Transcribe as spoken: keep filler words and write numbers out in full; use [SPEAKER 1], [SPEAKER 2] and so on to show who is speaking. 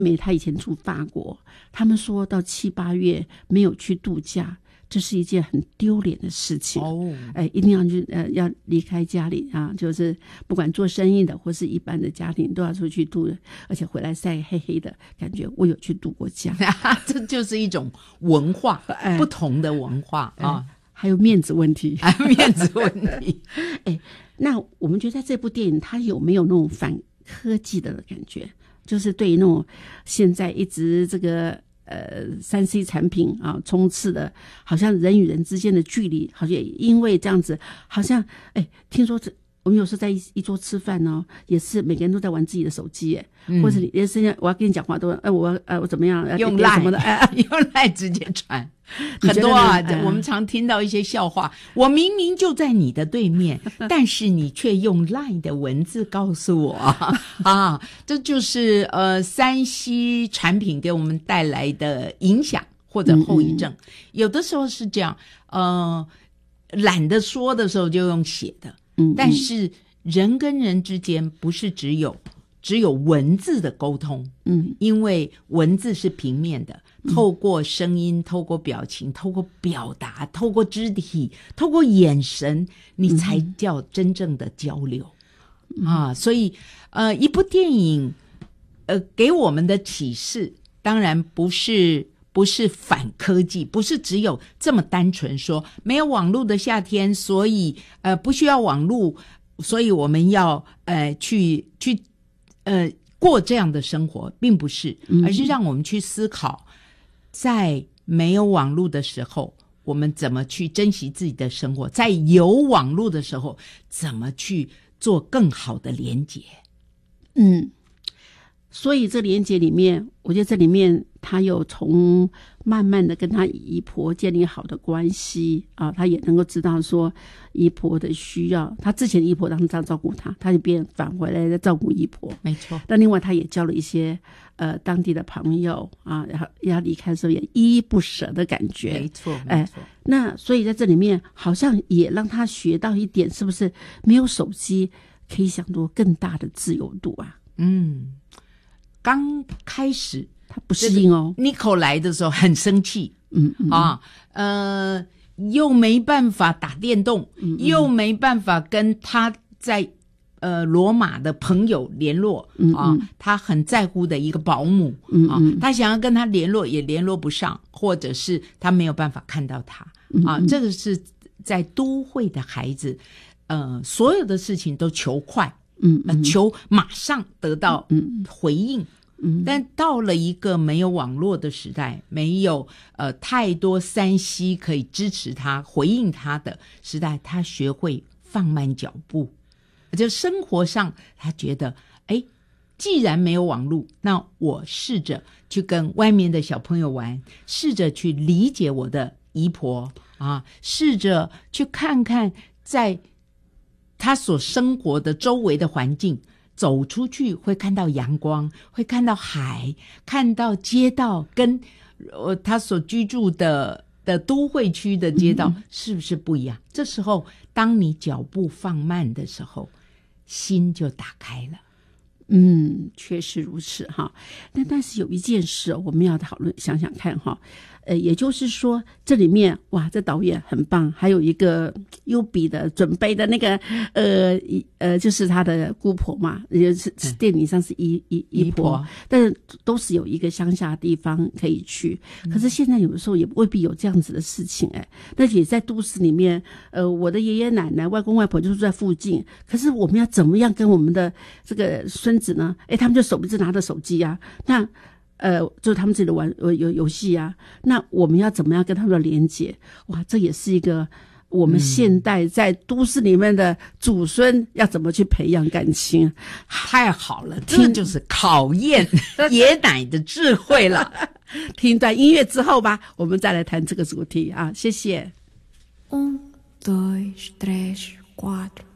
[SPEAKER 1] 妹她以前住法国，他们说到七八月没有去度假，这是一件很丢脸的事情哦。哎，一定要去呃要离开家里啊，就是不管做生意的或是一般的家庭都要出去度，而且回来晒黑黑的感觉。我有去度过假，
[SPEAKER 2] 这就是一种文化，哎、不同的文化啊、
[SPEAKER 1] 哎，还有面子问题，
[SPEAKER 2] 还有面子问题。
[SPEAKER 1] 哎，那我们觉得在这部电影，它有没有那种反科技的感觉？就是对于那种现在一直这个呃三 C 产品啊充斥的，好像人与人之间的距离，好像也因为这样子，好像哎，听说这我们有时候在一一桌吃饭呢、哦，也是每个人都在玩自己的手机，哎、嗯，或者你现在我要跟你讲话都，哎、呃，我呃我怎么样，
[SPEAKER 2] 用赖
[SPEAKER 1] 什么的，哎，
[SPEAKER 2] 用赖直接传。很多啊、哎，我们常听到一些笑话。我明明就在你的对面，但是你却用 LINE 的文字告诉我啊，这就是呃三 C 产品给我们带来的影响或者后遗症。嗯嗯，有的时候是这样，呃，懒得说的时候就用写的，嗯嗯，但是人跟人之间不是只有只有文字的沟通，嗯，因为文字是平面的。透过声音，透过表情，透过表达，透过肢体，透过眼神，你才叫真正的交流、嗯、啊！所以呃一部电影呃给我们的启示当然不是不是反科技，不是只有这么单纯说没有网络的夏天，所以呃不需要网络，所以我们要呃去去呃过这样的生活，并不是，而是让我们去思考在没有网络的时候我们怎么去珍惜自己的生活，在有网络的时候怎么去做更好的连结。
[SPEAKER 1] 嗯，所以这连结里面，我觉得这里面他有从慢慢的跟他姨婆建立好的关系啊，他也能够知道说姨婆的需要，他之前姨婆当时这样照顾他，他就变返回来再照顾姨婆，
[SPEAKER 2] 没错。
[SPEAKER 1] 但另外他也交了一些呃当地的朋友啊，然后要离开的时候也依依不舍的感觉，
[SPEAKER 2] 没错，
[SPEAKER 1] 哎、
[SPEAKER 2] 没错。
[SPEAKER 1] 那所以在这里面好像也让他学到一点，是不是没有手机可以享受更大的自由度啊？
[SPEAKER 2] 嗯，刚开始
[SPEAKER 1] 他不适应哦。
[SPEAKER 2] Nico 来的时候很生气，
[SPEAKER 1] 嗯嗯
[SPEAKER 2] 啊，呃，又没办法打电动，嗯嗯又没办法跟他在呃罗马的朋友联络，嗯嗯啊，他很在乎的一个保姆，嗯嗯啊，他想要跟他联络也联络不上，或者是他没有办法看到他，啊，嗯嗯这个是在都会的孩子，呃，所有的事情都求快。嗯, 嗯、呃，求马上得到回应。嗯，嗯但到了一个没有网络的时代，没有呃太多三 C 可以支持他、回应他的时代，他学会放慢脚步。就生活上，他觉得，哎，既然没有网络，那我试着去跟外面的小朋友玩，试着去理解我的姨婆啊，试着去看看在他所生活的周围的环境，走出去会看到阳光，会看到海，看到街道，跟呃他所居住的的都会区的街道是不是不一样？嗯、这时候，当你脚步放慢的时候，心就打开了。
[SPEAKER 1] 嗯，确实如此哈。但但是有一件事我们要讨论，想想看哈。呃，也就是说，这里面哇，这导演很棒，还有一个优比的准备的那个呃呃，就是他的姑婆嘛，也是电影上是姨姨姨婆，但是都是有一个乡下的地方可以去。可是现在有的时候也未必有这样子的事情哎，那也在都市里面，呃，我的爷爷奶奶、外公外婆就住在附近，可是我们要怎么样跟我们的这个孙子呢？哎，他们就手一直拿着手机啊，那。呃，就是他们自己的玩游游戏啊，那我们要怎么样跟他们的连结？哇，这也是一个我们现代在都市里面的祖孙要怎么去培养感情？嗯、
[SPEAKER 2] 太好了，这就是考验爷奶的智慧了。
[SPEAKER 1] 听段音乐之后吧，我们再来谈这个主题啊，谢谢。
[SPEAKER 3] Um, dois, três, quatro.